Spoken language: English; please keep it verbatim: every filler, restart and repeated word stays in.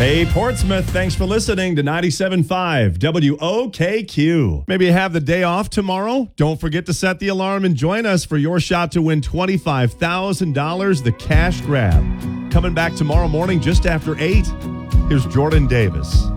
Hey, Portsmouth, thanks for listening to ninety-seven point five W O K Q. Maybe you have the day off tomorrow? Don't forget to set the alarm and join us for your shot to win twenty-five thousand dollars, the cash grab. Coming back tomorrow morning just after eight, here's Jordan Davis.